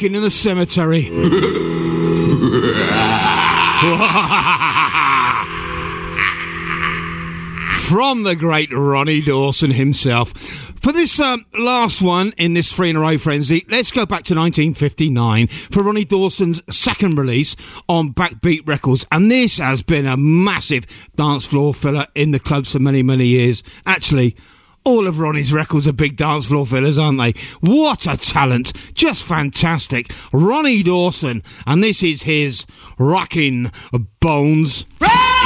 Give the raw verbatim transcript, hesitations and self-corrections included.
Walking in the cemetery. From the great Ronnie Dawson himself. For this um, last one in this three in a row frenzy, let's go back to nineteen fifty-nine for Ronnie Dawson's second release on Backbeat Records. And this has been a massive dance floor filler in the clubs for many, many years. Actually, all of Ronnie's records are big dance floor fillers, aren't they? What a talent. Just fantastic. Ronnie Dawson. And this is his Rockin' Bones.